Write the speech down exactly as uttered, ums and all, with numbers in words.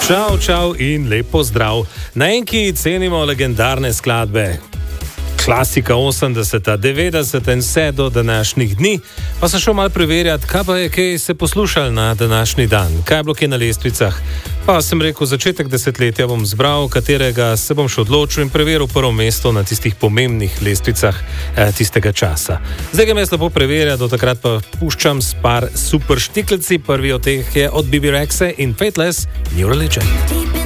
Čau, čau in lepo zdrav. Na enki cenimo legendarne skladbe. Klasika osemdeseta, devetdeseta in vse do današnjih dni, pa sem šel malo preverjati, kaj pa je kaj se poslušali na današnji dan, kaj je bilo kaj na lestvicah. Pa sem rekel, začetek desetletja bom zbral, katerega se bom še odločil in preveril prvo mesto na tistih pomembnih lestvicah eh, tistega časa. Zdaj ga me lepo preverja, do takrat pa puščam s par super štiklici. Prvi od teh je od Bibi Rexe in Faithless New Religion.